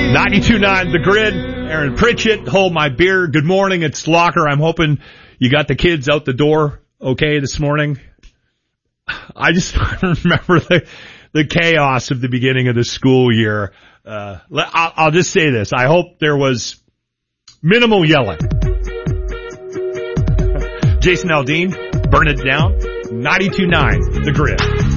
92.9 The Grid. Aaron Pritchett, hold my beer. Good morning. It's Locker. I'm hoping you got the kids out the door okay this morning. I just remember the chaos of the beginning of the school year. I'll just say this. I hope there was minimal yelling. Jason Aldean, burn it down. 92.9 The Grid.